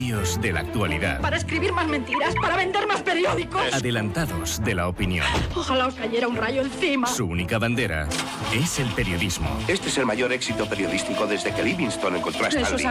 De la actualidad. Para escribir más mentiras, para vender más periódicos. Adelantados de la opinión. Ojalá os cayera un rayo encima. Su única bandera es el periodismo. Este es el mayor éxito periodístico desde que Livingstone encontró a Stanley.